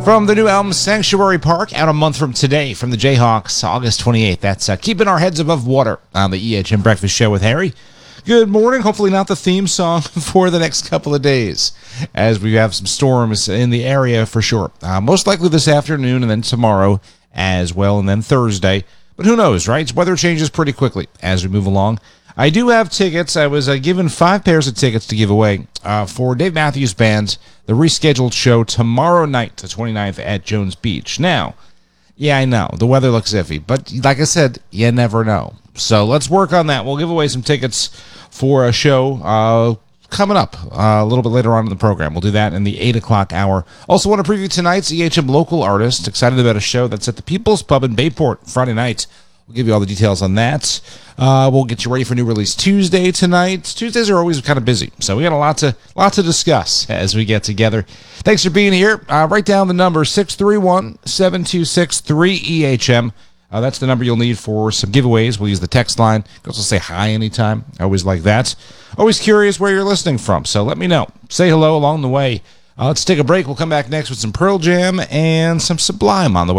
From the new album Sanctuary Park, out a month from today, from the Jayhawks, August 28th. That's Keeping Our Heads Above Water on the EHM Breakfast Show with Harry. Good morning. Hopefully not the theme song for the next couple of days, as we have some storms in the area for sure. Most likely this afternoon and then tomorrow as well, and then Thursday. But who knows, right? Weather changes pretty quickly as we move along. I do have tickets. I was given 5 pairs of tickets to give away for Dave Matthews Band, the rescheduled show tomorrow night, the 29th at Jones Beach. Now, yeah, I know, the weather looks iffy, but like I said, you never know. So let's work on that. We'll give away some tickets for a show coming up a little bit later on in the program. We'll do that in the 8 o'clock hour. Also want to preview tonight's EHM local artist. Excited about a show that's at the People's Pub in Bayport Friday night. We'll give you all the details on that. We'll get you ready for New Release Tuesday tonight. Tuesdays are always kind of busy, so we got a lot to discuss as we get together. Thanks for being here. Write down the number 631-726-3EHM. That's the number you'll need for some giveaways. We'll use the text line. You can also say hi anytime. I always like that. Always curious where you're listening from, so let me know. Say hello along the way. Let's take a break. We'll come back next with some Pearl Jam and some Sublime on the way.